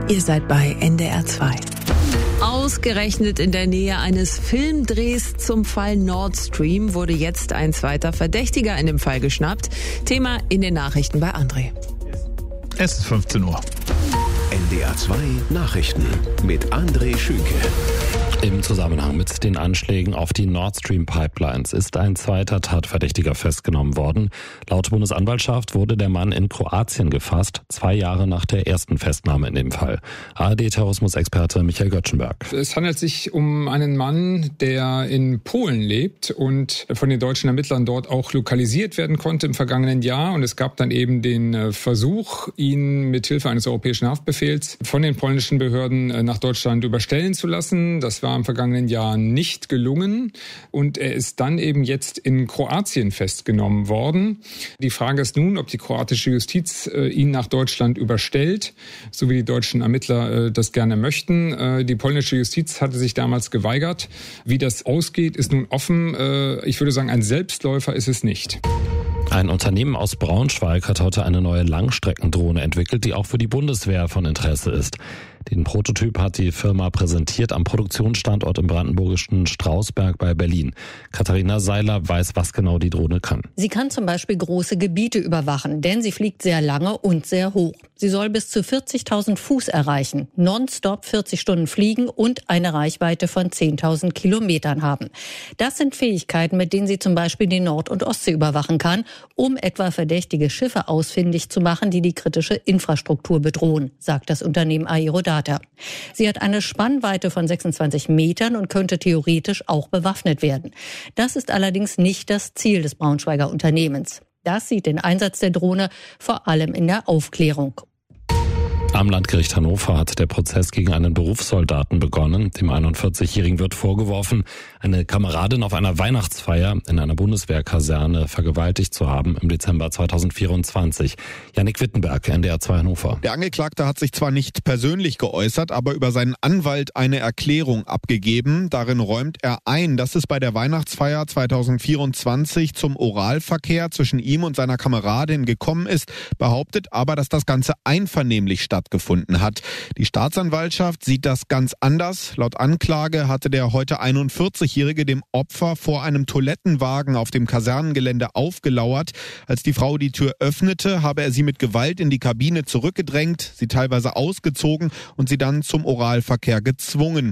Ihr seid bei NDR 2. Ausgerechnet in der Nähe eines Filmdrehs zum Fall Nord Stream wurde jetzt ein zweiter Verdächtiger in dem Fall geschnappt. Thema in den Nachrichten bei André. Es ist 15 Uhr. NDR 2 Nachrichten mit André Schünke. Im Zusammenhang mit den Anschlägen auf die Nord Stream Pipelines ist ein zweiter Tatverdächtiger festgenommen worden. Laut Bundesanwaltschaft wurde der Mann in Kroatien gefasst, 2 Jahre nach der ersten Festnahme in dem Fall. ARD-Terrorismusexperte Michael Göttschenberg. Es handelt sich um einen Mann, der in Polen lebt und von den deutschen Ermittlern dort auch lokalisiert werden konnte im vergangenen Jahr. Und es gab dann eben den Versuch, ihn mit Hilfe eines europäischen Haftbefehls von den polnischen Behörden nach Deutschland überstellen zu lassen. Das war im vergangenen Jahr nicht gelungen und er ist dann eben jetzt in Kroatien festgenommen worden. Die Frage ist nun, ob die kroatische Justiz ihn nach Deutschland überstellt, so wie die deutschen Ermittler das gerne möchten. Die polnische Justiz hatte sich damals geweigert. Wie das ausgeht, ist nun offen. Ich würde sagen, ein Selbstläufer ist es nicht. Ein Unternehmen aus Braunschweig hat heute eine neue Langstreckendrohne entwickelt, die auch für die Bundeswehr von Interesse ist. Den Prototyp hat die Firma präsentiert am Produktionsstandort im brandenburgischen Strausberg bei Berlin. Katharina Seiler weiß, was genau die Drohne kann. Sie kann zum Beispiel große Gebiete überwachen, denn sie fliegt sehr lange und sehr hoch. Sie soll bis zu 40.000 Fuß erreichen, nonstop 40 Stunden fliegen und eine Reichweite von 10.000 Kilometern haben. Das sind Fähigkeiten, mit denen sie zum Beispiel die Nord- und Ostsee überwachen kann, um etwa verdächtige Schiffe ausfindig zu machen, die die kritische Infrastruktur bedrohen, sagt das Unternehmen Aerodata. Sie hat eine Spannweite von 26 Metern und könnte theoretisch auch bewaffnet werden. Das ist allerdings nicht das Ziel des Braunschweiger Unternehmens. Das sieht den Einsatz der Drohne vor allem in der Aufklärung. Am Landgericht Hannover hat der Prozess gegen einen Berufssoldaten begonnen. Dem 41-Jährigen wird vorgeworfen, eine Kameradin auf einer Weihnachtsfeier in einer Bundeswehrkaserne vergewaltigt zu haben im Dezember 2024. Jannik Wittenberg, NDR 2 Hannover. Der Angeklagte hat sich zwar nicht persönlich geäußert, aber über seinen Anwalt eine Erklärung abgegeben. Darin räumt er ein, dass es bei der Weihnachtsfeier 2024 zum Oralverkehr zwischen ihm und seiner Kameradin gekommen ist, behauptet aber, dass das Ganze einvernehmlich stattgefunden hat. Die Staatsanwaltschaft sieht das ganz anders. Laut Anklage hatte der heute 41-Jährige dem Opfer vor einem Toilettenwagen auf dem Kasernengelände aufgelauert. Als die Frau die Tür öffnete, habe er sie mit Gewalt in die Kabine zurückgedrängt, sie teilweise ausgezogen und sie dann zum Oralverkehr gezwungen.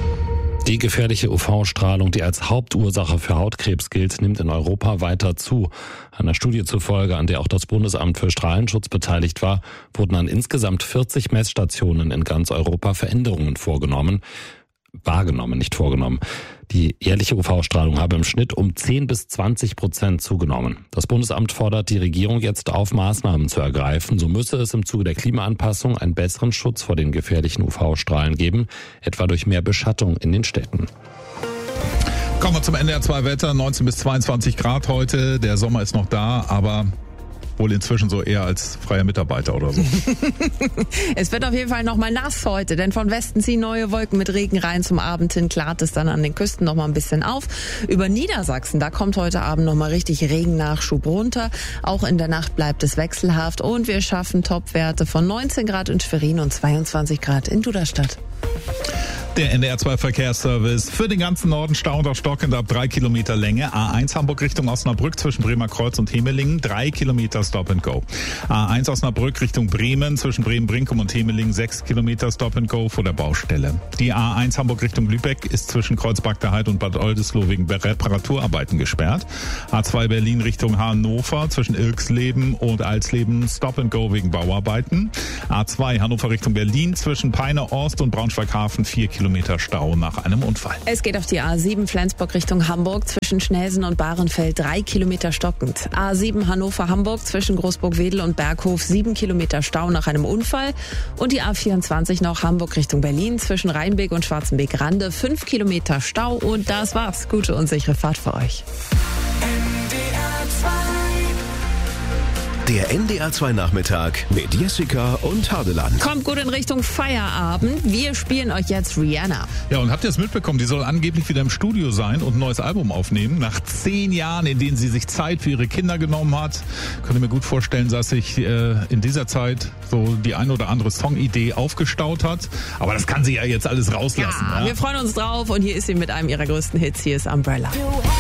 Die gefährliche UV-Strahlung, die als Hauptursache für Hautkrebs gilt, nimmt in Europa weiter zu. Einer Studie zufolge, an der auch das Bundesamt für Strahlenschutz beteiligt war, wurden an insgesamt 40 Messstationen in ganz Europa Veränderungen vorgenommen. Die jährliche UV-Strahlung habe im Schnitt um 10-20% zugenommen. Das Bundesamt fordert die Regierung jetzt auf, Maßnahmen zu ergreifen. So müsse es im Zuge der Klimaanpassung einen besseren Schutz vor den gefährlichen UV-Strahlen geben, etwa durch mehr Beschattung in den Städten. Kommen wir zum NDR 2 Wetter, 19 bis 22 Grad heute. Der Sommer ist noch da, aber wohl inzwischen so eher als freier Mitarbeiter oder so. Es wird auf jeden Fall nochmal nass heute, denn von Westen ziehen neue Wolken mit Regen rein. Zum Abend hin klart es dann an den Küsten nochmal ein bisschen auf. Über Niedersachsen, da kommt heute Abend nochmal richtig Regennachschub runter. Auch in der Nacht bleibt es wechselhaft und wir schaffen Topwerte von 19 Grad in Schwerin und 22 Grad in Duderstadt. Der NDR 2 Verkehrsservice für den ganzen Norden Stau und stockend ab 3 Kilometer Länge. A1 Hamburg Richtung Osnabrück zwischen Bremer Kreuz und Hemelingen 3 Kilometer Stop and Go. A1 Osnabrück Richtung Bremen zwischen Bremen-Brinkum und Hemelingen 6 Kilometer Stop and Go vor der Baustelle. Die A1 Hamburg Richtung Lübeck ist zwischen Kreuzberg der Heid und Bad Oldesloe wegen Reparaturarbeiten gesperrt. A2 Berlin Richtung Hannover zwischen Ilksleben und Alsleben Stop and Go wegen Bauarbeiten. A2 Hannover Richtung Berlin zwischen Peine Ost und Braunschweig-Hafen 4 Kilometer Stau nach einem Unfall. Es geht auf die A7 Flensburg Richtung Hamburg zwischen Schnelsen und Bahrenfeld 3 Kilometer stockend. A7 Hannover-Hamburg zwischen Großburg-Wedel und Berghof 7 Kilometer Stau nach einem Unfall. Und die A24 noch Hamburg Richtung Berlin zwischen Rheinbeek und Schwarzenbeek-Rande 5 Kilometer Stau. Und das war's. Gute und sichere Fahrt für euch. NDR 2 Der NDR 2 Nachmittag mit Jessica und Hadeland. Kommt gut in Richtung Feierabend. Wir spielen euch jetzt Rihanna. Ja, und habt ihr es mitbekommen? Die soll angeblich wieder im Studio sein und ein neues Album aufnehmen. Nach 10 Jahren, in denen sie sich Zeit für ihre Kinder genommen hat. Könnt ihr mir gut vorstellen, dass sich in dieser Zeit so die ein oder andere Songidee aufgestaut hat. Aber das kann sie ja jetzt alles rauslassen. Ja, wir freuen uns drauf und hier ist sie mit einem ihrer größten Hits. Hier ist Umbrella.